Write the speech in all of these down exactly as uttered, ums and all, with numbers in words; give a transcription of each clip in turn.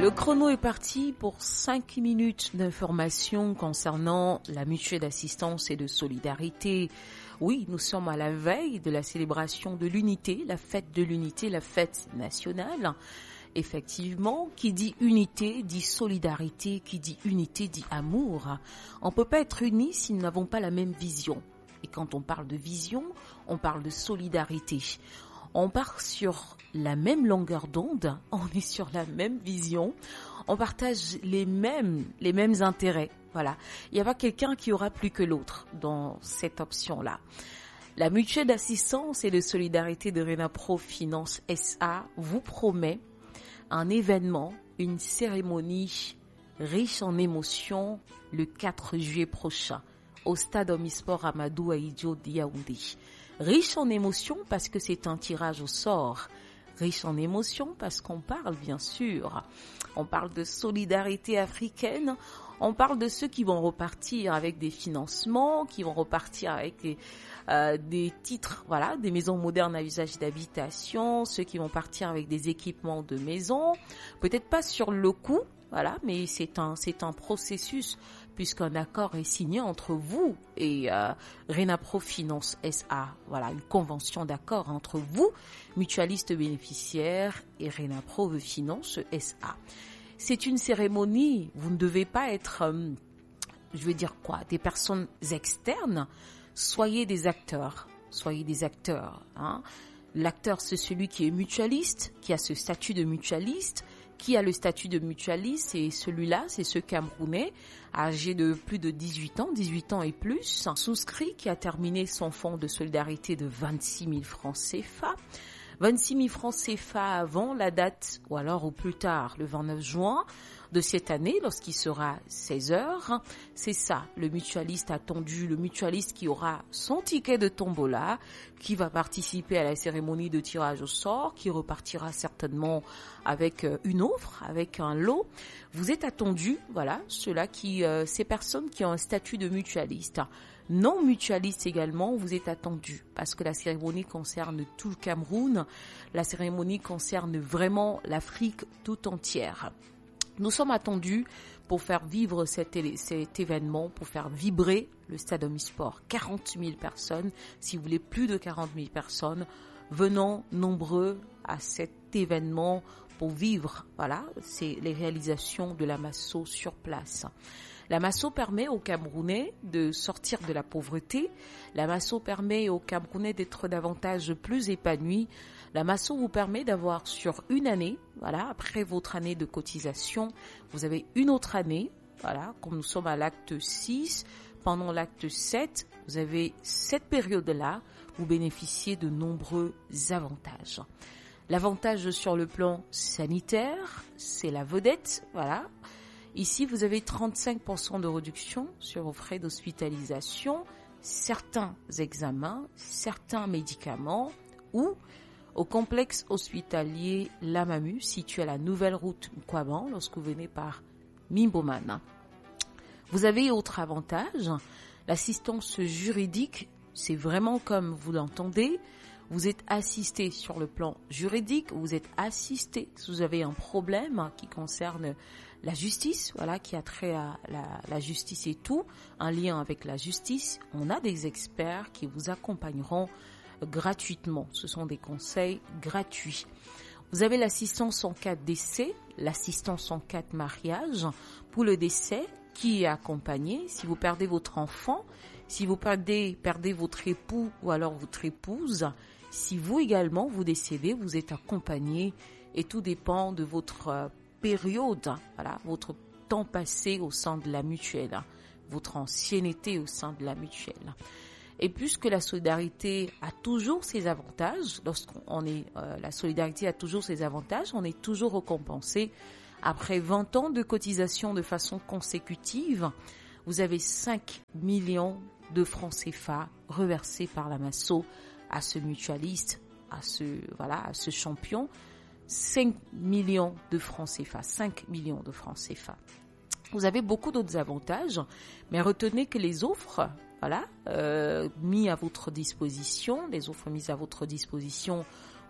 Le chrono est parti pour cinq minutes d'informations concernant la mutuelle d'assistance et de solidarité. Oui, nous sommes à la veille de la célébration de l'unité, la fête de l'unité, la fête nationale. Effectivement, qui dit unité dit solidarité, qui dit unité dit amour. On ne peut pas être unis si nous n'avons pas la même vision. Et quand on parle de vision, on parle de solidarité. On part sur la même longueur d'onde, on est sur la même vision, on partage les mêmes, les mêmes intérêts. Voilà. Il n'y a pas quelqu'un qui aura plus que l'autre dans cette option-là. La mutuelle d'assistance et de solidarité de Renapro Finance S A vous promet un événement, une cérémonie riche en émotions le quatre juillet prochain au stade Omnisport Amadou Ahidjo de Yaoundé. Riche en émotions parce que c'est un tirage au sort. Riche en émotions parce qu'on parle, bien sûr. On parle de solidarité africaine. On parle de ceux qui vont repartir avec des financements, qui vont repartir avec des, euh, des titres, voilà, des maisons modernes à usage d'habitation, ceux qui vont partir avec des équipements de maison. Peut-être pas sur le coup, voilà, mais c'est un, c'est un processus puisqu'un accord est signé entre vous et euh, Renapro Finance S A. Voilà, une convention d'accord entre vous, mutualistes bénéficiaires, et Renapro Finance S A. C'est une cérémonie, vous ne devez pas être, euh, je veux dire quoi, des personnes externes. Soyez des acteurs, soyez des acteurs. Hein. L'acteur, c'est celui qui est mutualiste, qui a ce statut de mutualiste. Qui a le statut de mutualiste, et celui-là, c'est ce Camerounais âgé de plus de dix-huit ans, dix-huit ans et plus, souscrit, qui a terminé son fonds de solidarité de vingt-six mille francs C F A. vingt-six mille francs C F A avant la date, ou alors au plus tard, le vingt-neuf juin de cette année, lorsqu'il sera seize heures. C'est ça, le mutualiste attendu, le mutualiste qui aura son ticket de tombola, qui va participer à la cérémonie de tirage au sort, qui repartira certainement avec une offre, avec un lot. Vous êtes attendu, voilà, ceux-là qui, euh, ces personnes qui ont un statut de mutualiste. Non mutualiste également, vous êtes attendus parce que la cérémonie concerne tout le Cameroun, la cérémonie concerne vraiment l'Afrique tout entière. Nous sommes attendus pour faire vivre cet, cet événement, pour faire vibrer le stade Omnisport. quarante mille personnes, si vous voulez plus de quarante mille personnes, venons nombreux à cet événement pour vivre, voilà, c'est les réalisations de la Masso sur place. La Masso permet aux Camerounais de sortir de la pauvreté. La Masso permet aux Camerounais d'être davantage plus épanouis. La Masso vous permet d'avoir sur une année, voilà, après votre année de cotisation, vous avez une autre année, voilà, comme nous sommes à l'acte six, pendant l'acte sept, vous avez cette période-là, vous bénéficiez de nombreux avantages. L'avantage sur le plan sanitaire, c'est la vedette, voilà. Ici, vous avez trente-cinq pour cent de réduction sur vos frais d'hospitalisation, certains examens, certains médicaments ou au complexe hospitalier Lamamu, situé à la nouvelle route Nkwaban, lorsque vous venez par Mimbomana. Vous avez autre avantage, l'assistance juridique, c'est vraiment comme vous l'entendez. Vous êtes assisté sur le plan juridique, vous êtes assisté si vous avez un problème qui concerne la justice, voilà, qui a trait à la, la justice et tout, un lien avec la justice. On a des experts qui vous accompagneront gratuitement. Ce sont des conseils gratuits. Vous avez l'assistance en cas de décès, l'assistance en cas de mariage. Pour le décès, qui est accompagné, si vous perdez votre enfant, si vous perdez, perdez votre époux ou alors votre épouse, si vous également vous décédez, vous êtes accompagné et tout dépend de votre période, voilà, votre temps passé au sein de la mutuelle, votre ancienneté au sein de la mutuelle. Et puisque la solidarité a toujours ses avantages, lorsqu'on est, euh, la solidarité a toujours ses avantages, on est toujours récompensé. Après vingt ans de cotisation de façon consécutive, vous avez cinq millions de francs C F A reversés par la Masso à ce mutualiste, à ce, voilà, à ce champion. cinq millions de francs C F A, cinq millions de francs C F A. Vous avez beaucoup d'autres avantages, mais retenez que les offres, voilà, euh, mis à votre disposition, les offres mises à votre disposition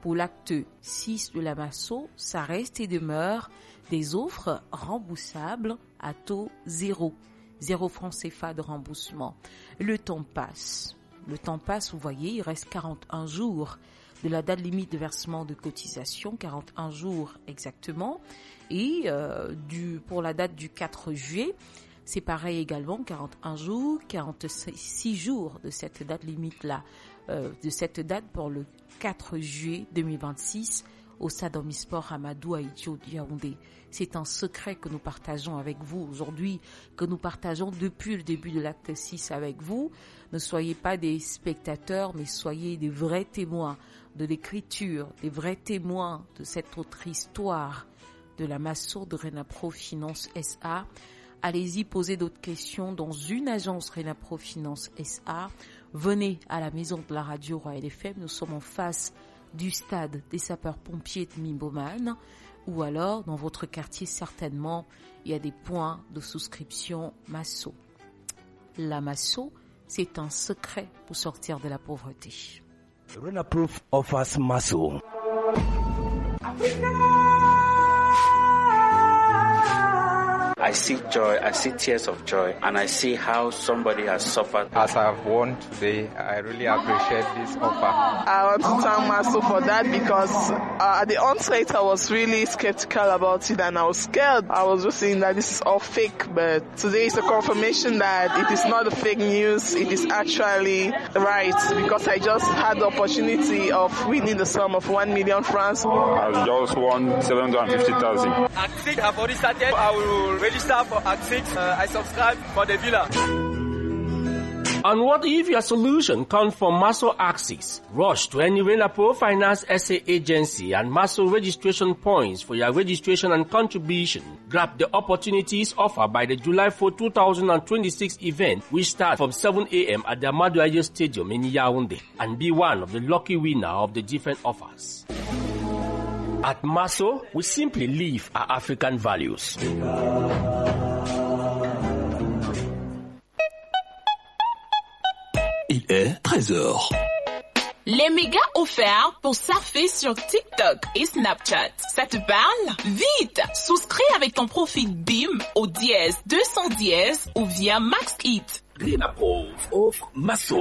Pour l'acte six de la Masso, ça reste et demeure des offres remboursables à taux zéro. Zéro franc C F A de remboursement. Le temps passe. Le temps passe, vous voyez, il reste quarante et un jours de la date limite de versement de cotisation, quarante et un jours exactement. Et euh, du, pour la date du quatre juillet, c'est pareil également, quarante et un jours, quarante-six jours de cette date limite-là, euh, de cette date pour le quatre juillet deux mille vingt-six au stade Omnisport Amadou Ahidjo de Yaoundé. C'est un secret que nous partageons avec vous aujourd'hui, que nous partageons depuis le début de l'acte six avec vous. Ne soyez pas des spectateurs, mais soyez des vrais témoins de l'écriture, des vrais témoins de cette autre histoire de la Masso de Renapro Finance S A. Allez-y poser d'autres questions dans une agence Renapro Finance S A. Venez à la maison de la radio Royal F M. Nous sommes en face du stade des sapeurs-pompiers de Mimboman. Ou alors, dans votre quartier, certainement, il y a des points de souscription Masso. La Masso, c'est un secret pour sortir de la pauvreté. Renapro offers Masso. I see joy, I see tears of joy, and I see how somebody has suffered. As I've won today, I really appreciate this offer. I want to thank Masso for that because uh, at the onset I was really skeptical about it and I was scared. I was just saying that this is all fake, but today is a confirmation that it is not a fake news, it is actually right because I just had the opportunity of winning the sum of one million francs. I just won seven hundred fifty thousand. Axix, I've already started. I will register for Axix. Uh, I subscribe for the villa. And what if your solution comes from Masso Axis? Rush to any Renapro Finance S A agency and Masso registration points for your registration and contribution. Grab the opportunities offered by the July fourth, twenty twenty-six event, which starts from seven a.m. at the Amadou Ahidjo Stadium in Yaoundé, and be one of the lucky winner of the different offers. At Masso, we simply live our African values. Il est treize heures. Les méga offerts pour surfer sur TikTok et Snapchat. Ça te parle? Vite! Souscris avec ton profil B I M au dièse deux cents dièse ou via MaxHit. Renapro offre Masso.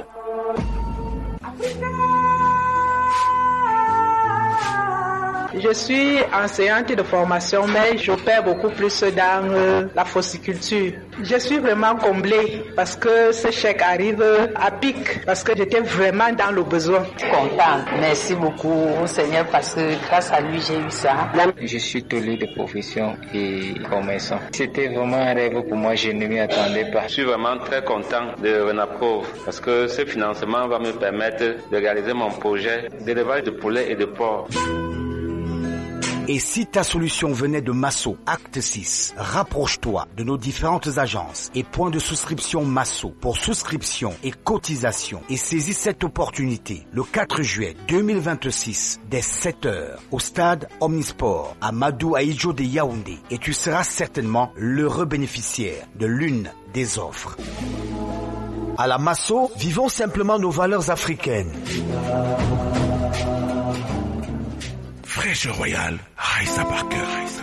Je suis enseignante de formation, mais j'opère beaucoup plus dans euh, la fossiculture. Je suis vraiment comblée parce que ce chèque arrive à pic, parce que j'étais vraiment dans le besoin. Content, merci beaucoup au Seigneur parce que grâce à lui j'ai eu ça. Je suis tolé de profession et commerçant. C'était vraiment un rêve pour moi, je ne m'y attendais pas. Je suis vraiment très content de Renapro parce que ce financement va me permettre de réaliser mon projet d'élevage de poulets et de porcs. Et si ta solution venait de Masso, acte six, rapproche-toi de nos différentes agences et points de souscription Masso pour souscription et cotisation et saisis cette opportunité le quatre juillet deux mille vingt-six dès sept heures au stade Omnisport Amadou Ahidjo de Yaoundé et tu seras certainement l'heureux bénéficiaire de l'une des offres. À la Masso, vivons simplement nos valeurs africaines. Fraîche Royale, Raissa Parker.